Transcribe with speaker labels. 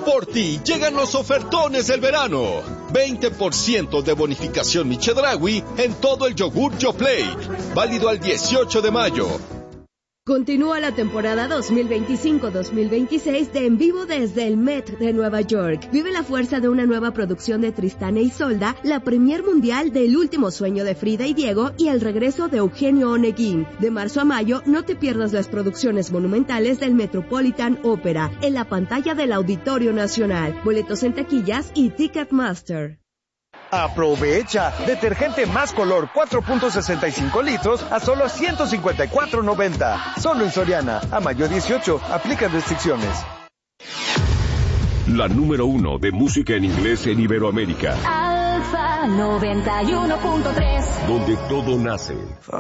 Speaker 1: Por ti llegan los ofertones del verano. 20% de bonificación Mi Chedraui en todo el yogur Yoplait. Válido al 18 de mayo.
Speaker 2: Continúa la temporada 2025-2026 de En Vivo desde el Met de Nueva York. Vive la fuerza de una nueva producción de Tristán e Isolda, la premier mundial del Último Sueño de Frida y Diego y el regreso de Eugenio Oneguín. De marzo a mayo, no te pierdas las producciones monumentales del Metropolitan Opera en la pantalla del Auditorio Nacional. Boletos en taquillas y Ticketmaster.
Speaker 3: Aprovecha, detergente Más Color 4.65 litros a solo $154.90. Solo en Soriana, a mayo 18, aplican restricciones.
Speaker 4: La número 1 de música en inglés en Iberoamérica.
Speaker 5: Alfa 91.3.
Speaker 4: Donde todo nace.